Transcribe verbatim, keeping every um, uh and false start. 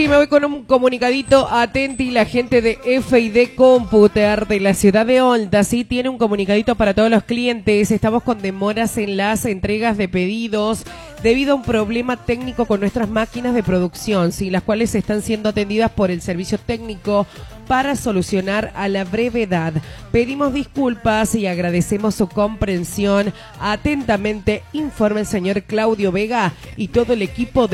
Y me voy con un comunicadito. Atenti, la gente de F y D Computer de la ciudad de Olta, sí, tiene un comunicadito para todos los clientes. Estamos con demoras en las entregas de pedidos debido a un problema técnico con nuestras máquinas de producción, sí, las cuales están siendo atendidas por el servicio técnico para solucionar a la brevedad. Pedimos disculpas y agradecemos su comprensión. Atentamente informa el señor Claudio Vega y todo el equipo de